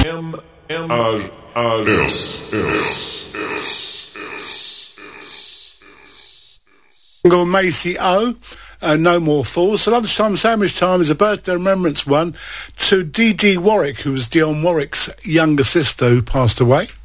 Single Macy O, No More Fools. So Lunchtime Sandwich Time is a birthday remembrance one to Dee Dee Warwick, who was Dionne Warwick's younger sister who passed away.